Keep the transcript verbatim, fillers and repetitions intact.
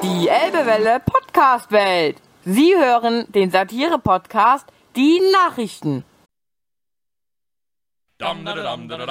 Die Elbewelle Podcast-Welt. Sie hören den Satire-Podcast Die Nachrichten. Dum, da, dum, da,